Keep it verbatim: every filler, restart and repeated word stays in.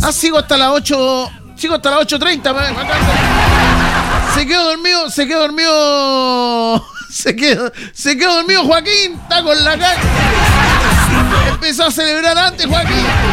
Ah, sigo hasta las ocho. Sigo hasta las ocho treinta. Se quedó dormido, se quedó dormido. Se quedó, se quedó dormido Joaquín. Está con la calle. Empezó a celebrar antes, Joaquín.